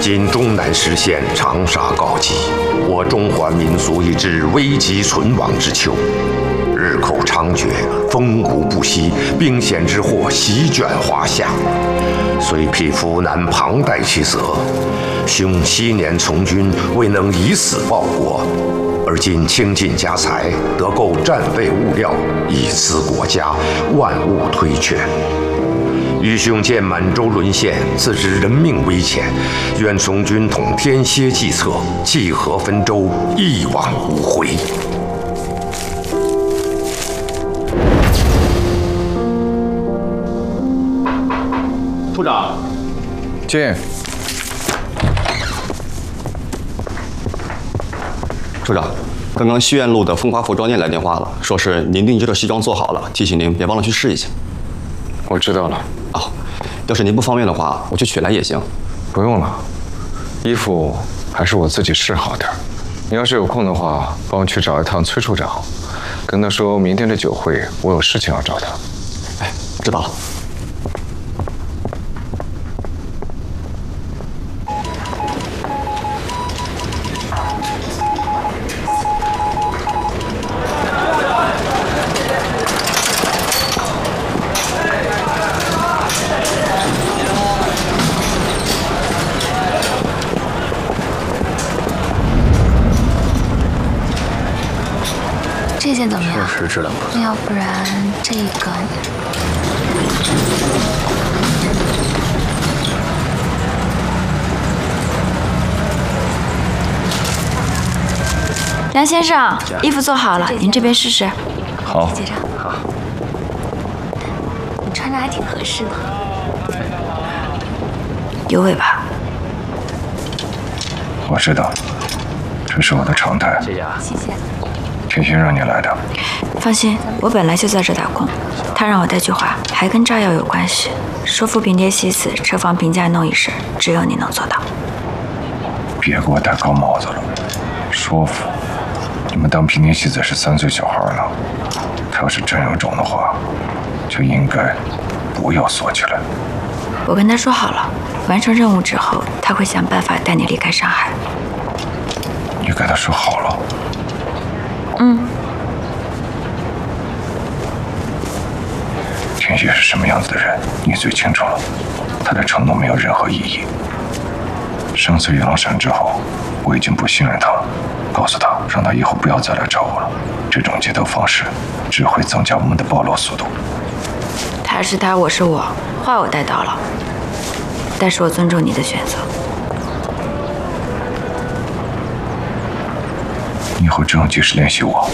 今终难实现长沙告急，我中华民族已至危急存亡之秋。日寇猖獗，风骨不息，兵险之祸席卷华夏。虽匹夫难旁贷其责，兄昔年从军，未能以死报国。 而今倾尽家财，得购战备物料，以资国家，万物推却。愚兄见满洲沦陷，自知人命危浅，愿从军统天蝎计策，济河分州，一往无回。 处长， 进。 处长，刚刚西苑路的风华服装店来电话了，说是您定制的西装做好了，提醒您别忘了去试一下。 我知道了。 哦，要是您不方便的话，我去取来也行。 不用了，衣服还是我自己试好点。你要是有空的话，帮我去找一趟崔处长，跟他说明天的酒会我有事情要找他。 哎，知道了。 这件怎么样？ 确实质量不错。 要不然这个？梁先生，衣服做好了，您这边试试。 好。 结账。好。你穿着还挺合适的。有尾巴。 我知道，这是我的常态。 谢谢。 天蝎让你来的。 放心，我本来就在这打工。他让我带句话，还跟炸药有关系，说服平爹西子车房评价弄一事，只有你能做到。 别给我戴高帽子了，说服。你们当平爹西子是3岁小孩了，他要是真有种的话，就应该不要锁起来。 我跟他说好了，完成任务之后，他会想办法带你离开上海。 你跟他说好了？ 嗯。 天蝎是什么样子的人，你最清楚了。他的承诺没有任何意义。上次月朗山之后，我已经不信任他了。告诉他，让他以后不要再来找我了。这种接头方式只会增加我们的暴露速度。 他是他，我是我，话我带到了，但是我尊重你的选择。 你以后只用及时联系我。